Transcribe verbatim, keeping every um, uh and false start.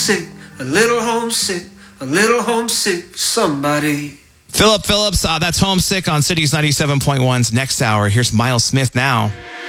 homesick, a little homesick, a little homesick, somebody. Philip Phillips, uh, that's Homesick on Cities ninety-seven point one's Next Hour. Here's Miles Smith now.